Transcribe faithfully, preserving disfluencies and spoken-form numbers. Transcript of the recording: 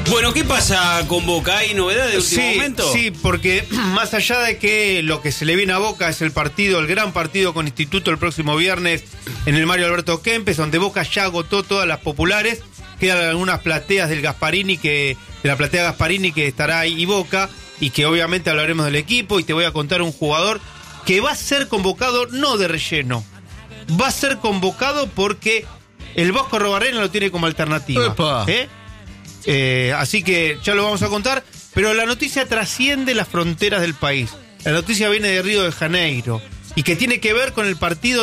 Bueno, ¿qué pasa con Boca? ¿Hay novedades de último sí, momento? Sí, porque más allá de que lo que se le viene a Boca es el partido, el gran partido con Instituto el próximo viernes en el Mario Alberto Kempes, donde Boca ya agotó todas las populares, quedan algunas plateas del Gasparini, que de la platea Gasparini que estará ahí y Boca, y que obviamente hablaremos del equipo, y te voy a contar un jugador que va a ser convocado no de relleno, va a ser convocado porque el Bosco Robarrena lo tiene como alternativa. ¡Epa! ¿Eh? Eh, así que ya lo vamos a contar, pero la noticia trasciende las fronteras del país. La noticia viene de Río de Janeiro y que tiene que ver con el partido